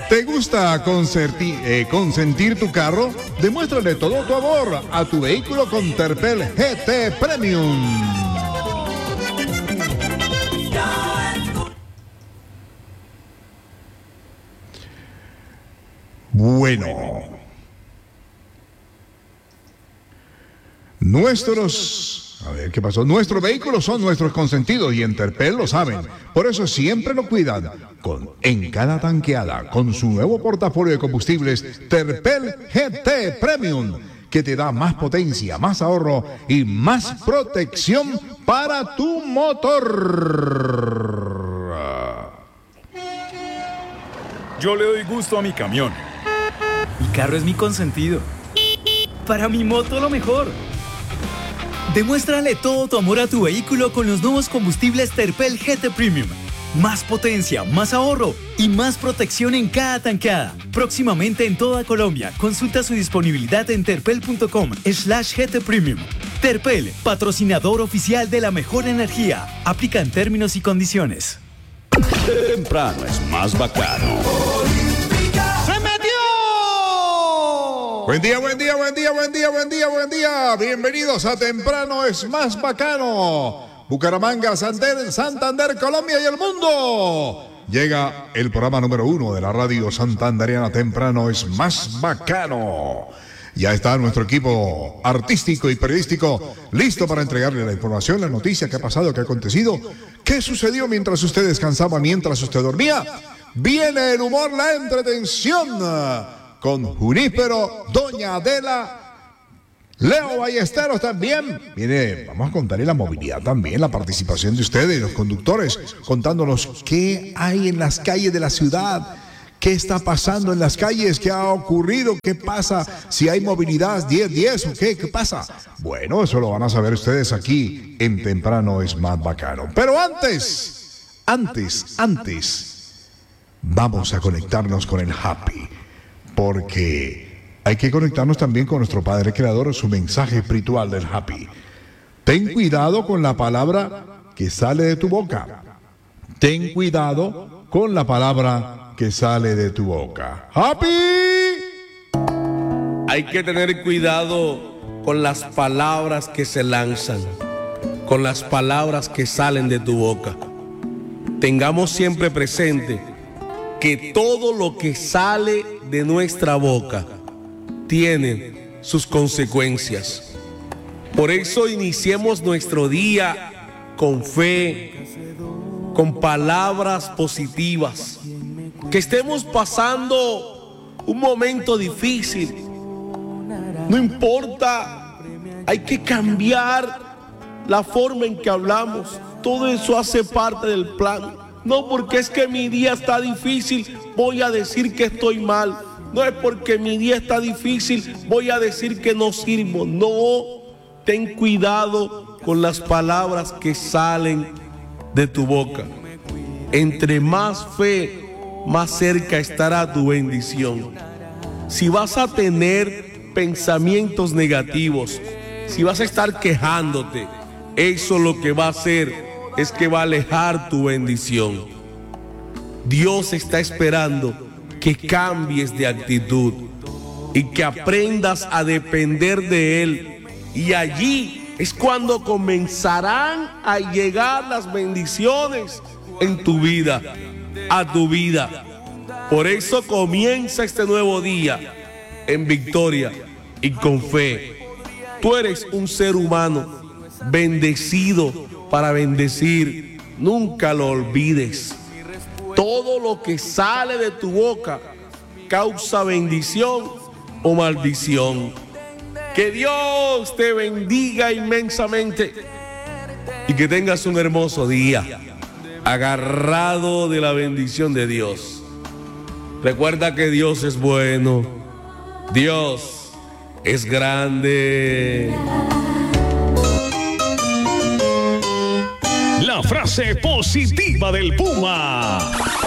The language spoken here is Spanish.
¿Te gusta consentir tu carro? Demuéstrale todo tu amor a tu vehículo con Terpel GT Premium. Bueno, nuestros vehículos son nuestros consentidos y en Terpel lo saben. Por eso siempre lo cuidan en cada tanqueada con su nuevo portafolio de combustibles Terpel GT Premium, que te da más potencia, más ahorro y más protección para tu motor. Yo le doy gusto a mi camión. Mi carro es mi consentido. Para mi moto lo mejor. Demuéstrale todo tu amor a tu vehículo con los nuevos combustibles Terpel GT Premium. Más potencia, más ahorro y más protección en cada tanqueada. Próximamente en toda Colombia. Consulta su disponibilidad en terpel.com/GT Premium. Terpel, patrocinador oficial de la mejor energía. Aplican términos y condiciones. Temprano es más bacano. Buen día. Bienvenidos a Temprano es más bacano. Bucaramanga, Santander, Colombia y el mundo. Llega el programa número 1 de la radio santandereana. Temprano es más bacano. Ya está nuestro equipo artístico y periodístico listo para entregarle la información, la noticia, qué ha pasado, qué ha acontecido, qué sucedió mientras usted descansaba, mientras usted dormía. Viene el humor, la entretención con Junípero, Doña Adela, Leo Ballesteros también. Viene, vamos a contarle la movilidad también, la participación de ustedes, los conductores, contándonos qué hay en las calles de la ciudad, qué está pasando en las calles, qué ha ocurrido, qué pasa, si hay movilidad 10-10 o qué pasa. Bueno, eso lo van a saber ustedes aquí en Temprano es más bacano. Pero antes, vamos a conectarnos con el Happy. Porque hay que conectarnos también con nuestro Padre Creador, su mensaje espiritual del Happy. Ten cuidado con la palabra que sale de tu boca. Ten cuidado con la palabra que sale de tu boca. ¡Happy! Hay que tener cuidado con las palabras que se lanzan, con las palabras que salen de tu boca. Tengamos siempre presente que todo lo que sale de nuestra boca tiene sus consecuencias. Por eso iniciemos nuestro día con fe, con palabras positivas. Que estemos pasando un momento difícil, no importa, hay que cambiar la forma en que hablamos. Todo eso hace parte del plan. No porque es que mi día está difícil, voy a decir que estoy mal. No es porque mi día está difícil, voy a decir que no sirvo. No, ten cuidado con las palabras que salen de tu boca. Entre más fe, más cerca estará tu bendición. Si vas a tener pensamientos negativos, si vas a estar quejándote, eso lo que va a hacer es que va a alejar tu bendición. Dios está esperando que cambies de actitud y que aprendas a depender de Él. Y allí es cuando comenzarán a llegar las bendiciones en tu vida, a tu vida. Por eso comienza este nuevo día en victoria y con fe. Tú eres un ser humano bendecido para bendecir, nunca lo olvides. Todo lo que sale de tu boca causa bendición o maldición. Que Dios te bendiga inmensamente y que tengas un hermoso día, agarrado de la bendición de Dios. Recuerda que Dios es bueno, Dios es grande. La frase positiva del Puma.